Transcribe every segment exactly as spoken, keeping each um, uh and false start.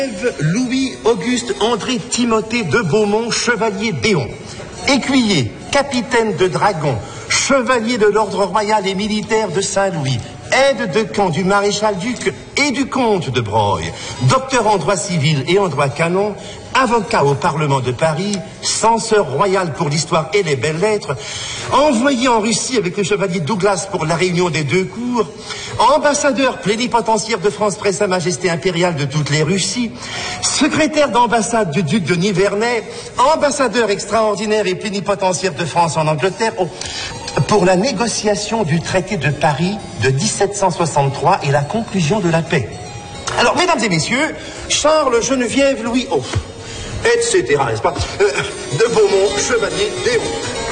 Louis-Auguste André Timothée de Beaumont, chevalier d'Éon, écuyer, capitaine de dragon, chevalier de l'ordre royal et militaire de Saint-Louis, aide de camp du maréchal-duc et du comte de Broglie, docteur en droit civil et en droit canon, avocat au Parlement de Paris, censeur royal pour l'histoire et les belles-lettres, envoyé en Russie avec le chevalier Douglas pour la réunion des deux cours, ambassadeur plénipotentiaire de France près Sa Majesté impériale de toutes les Russies, secrétaire d'ambassade du duc de Nivernais, ambassadeur extraordinaire et plénipotentiaire de France en Angleterre, oh, pour la négociation du traité de Paris de dix-sept cent soixante-trois et la conclusion de la paix. Alors, mesdames et messieurs, Charles, Geneviève, Louis, oh, et cetera, n'est-ce pas, euh, de Beaumont, chevalier d'Éon.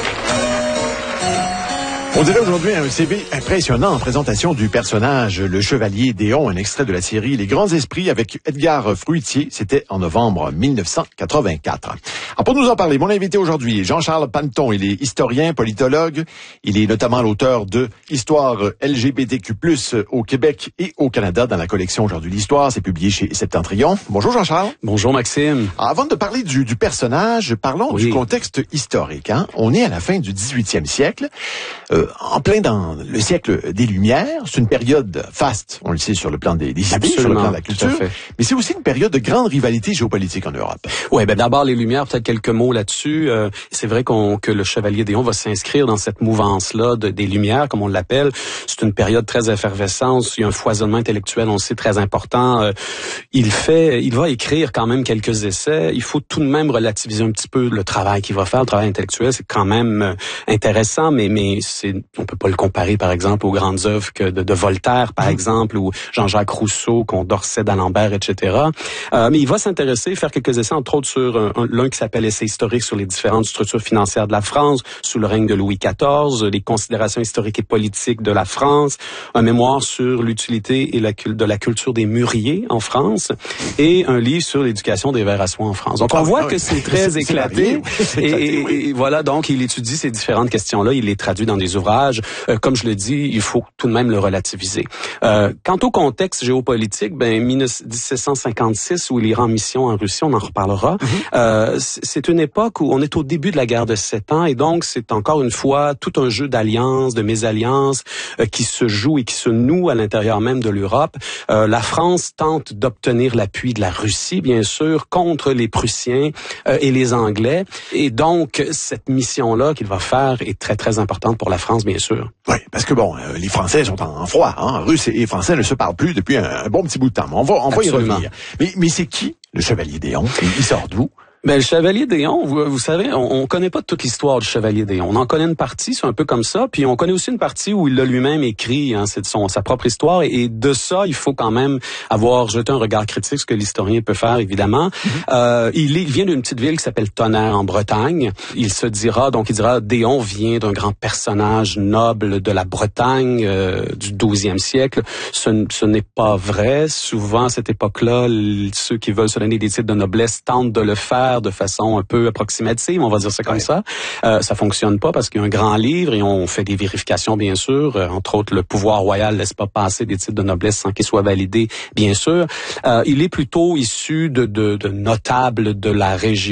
On dirait aujourd'hui un C V impressionnant en présentation du personnage, le chevalier d'Éon, un extrait de la série Les Grands Esprits avec Edgar Fruitier. C'était en novembre mille neuf cent quatre-vingt-quatre. Alors pour nous en parler, mon invité aujourd'hui est Jean-Charles Panneton. Il est historien, politologue. Il est notamment l'auteur de Histoire L G B T Q plus, au Québec et au Canada dans la collection Aujourd'hui l'Histoire. C'est publié chez Septentrion. Bonjour Jean-Charles. Bonjour Maxime. Alors, avant de parler du, du personnage, parlons oui. du contexte historique. Hein? On est à la fin du dix-huitième siècle. Euh, en plein dans le siècle des Lumières. C'est une période faste, on le sait, sur le plan des, des idées, sur le plan de la culture. Mais c'est aussi une période de grande rivalité géopolitique en Europe. Oui, ben d'abord les Lumières, peut-être quelques mots là-dessus. Euh, c'est vrai qu'on, que le Chevalier d'Éon va s'inscrire dans cette mouvance-là de, des Lumières, comme on l'appelle. C'est une période très effervescente. Il y a un foisonnement intellectuel, on le sait, très important. Euh, il fait, il va écrire quand même quelques essais. Il faut tout de même relativiser un petit peu le travail qu'il va faire. Le travail intellectuel, c'est quand même euh, intéressant, mais mais c'est on peut pas le comparer, par exemple, aux grandes œuvres que de, de Voltaire, par mmh. exemple, ou Jean-Jacques Rousseau, Condorcet, d'Alembert, et cetera. Euh, mais il va s'intéresser, faire quelques essais, entre autres, sur un, un, l'un qui s'appelle Essai historique sur les différentes structures financières de la France sous le règne de Louis quatorze, les considérations historiques et politiques de la France, un mémoire sur l'utilité et la, de la culture des mûriers en France, et un livre sur l'éducation des vers à soie en France. Donc, on voit que c'est très éclaté. Et, et, et voilà, donc, il étudie ces différentes questions-là, il les traduit dans des ouvrages. Euh, comme je le dis, il faut tout de même le relativiser. Euh, quant au contexte géopolitique, ben dix-sept cent cinquante-six, où il ira en mission en Russie, on en reparlera. Mm-hmm. Euh, c'est une époque où on est au début de la guerre de sept ans, et donc c'est encore une fois tout un jeu d'alliances, de mésalliances euh, qui se joue et qui se noue à l'intérieur même de l'Europe. Euh, la France tente d'obtenir l'appui de la Russie, bien sûr, contre les Prussiens euh, et les Anglais, et donc cette mission-là qu'il va faire est très très importante pour la France, bien sûr. Oui, parce que bon, euh, les Français sont en, en froid, hein. Russes et Français ne se parlent plus depuis un, un bon petit bout de temps. Mais on va, on va y revenir. Mais, mais c'est qui le Chevalier d'Éon? Il sort d'où? Ben, le Chevalier d'Éon, vous, vous savez, on, on connaît pas toute l'histoire du Chevalier d'Éon. On en connaît une partie, c'est un peu comme ça, puis on connaît aussi une partie où il l'a lui-même écrit, hein, c'est de son, sa propre histoire, et, et de ça, il faut quand même avoir jeté un regard critique, ce que l'historien peut faire, évidemment. Mm-hmm. Euh, il, est, il vient d'une petite ville qui s'appelle Tonnerre, en Bretagne. Il se dira, donc il dira, D'Éon vient d'un grand personnage noble de la Bretagne euh, du douzième siècle. Ce, ce n'est pas vrai. Souvent, à cette époque-là, ceux qui veulent se donner des titres de noblesse tentent de le faire de façon un peu approximative, on va dire ça comme ouais. ça. Euh, ça fonctionne pas parce qu'il y a un grand livre et on fait des vérifications, bien sûr. Euh, entre autres, le pouvoir royal laisse pas passer des titres de noblesse sans qu'ils soient validés, bien sûr. Euh, il est plutôt issu de, de, de notables de la région